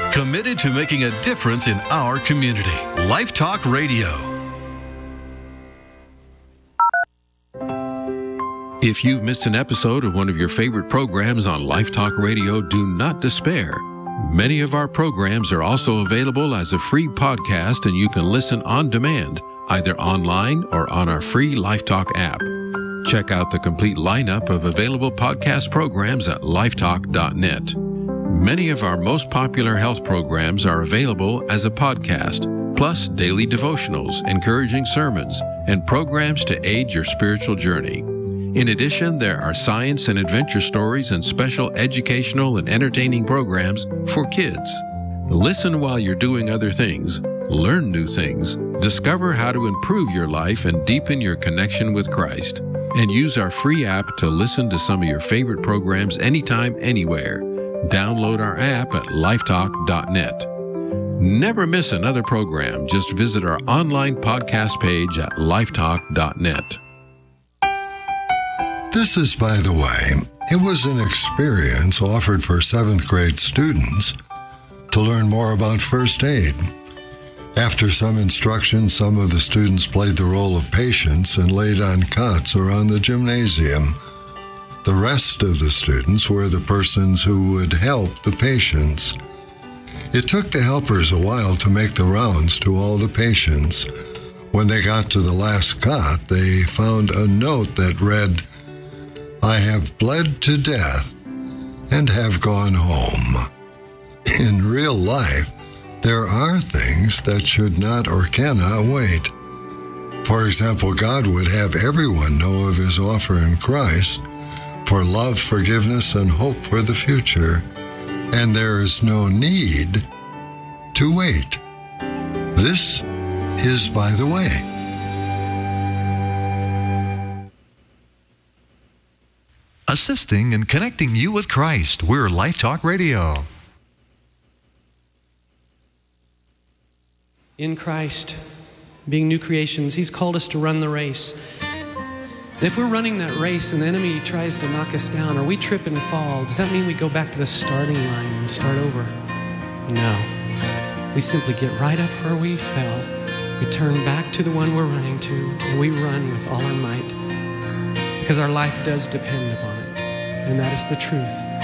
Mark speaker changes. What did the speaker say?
Speaker 1: Committed to making a difference in our community. Life Talk Radio.
Speaker 2: If you've missed an episode of one of your favorite programs on Life Talk Radio, do not despair. Many of our programs are also available as a free podcast, and you can listen on demand, either online or on our free Life Talk app. Check out the complete lineup of available podcast programs at lifetalk.net. Many of our most popular health programs are available as a podcast, plus daily devotionals, encouraging sermons, and programs to aid your spiritual journey. In addition, there are science and adventure stories and special educational and entertaining programs for kids. Listen while you're doing other things, learn new things, discover how to improve your life and deepen your connection with Christ, and use our free app to listen to some of your favorite programs anytime, anywhere. Download our app at lifetalk.net. Never miss another program. Just visit our online podcast page at lifetalk.net.
Speaker 3: This is, by the way, it was an experience offered for 7th grade students to learn more about first aid. After some instruction, some of the students played the role of patients and laid on cots around the gymnasium. The rest of the students were the persons who would help the patients. It took the helpers a while to make the rounds to all the patients. When they got to the last cot, they found a note that read, "I have bled to death and have gone home." In real life, there are things that should not or cannot wait. For example, God would have everyone know of his offer in Christ for love, forgiveness, and hope for the future, and there is no need to wait. This is By the Way.
Speaker 4: Assisting and connecting you with Christ. We're Life Talk Radio.
Speaker 5: In Christ, being new creations, he's called us to run the race. And if we're running that race and the enemy tries to knock us down or we trip and fall, does that mean we go back to the starting line and start over? No. We simply get right up where we fell. We turn back to the one we're running to, and we run with all our might. Because our life does depend upon it. And that is the truth.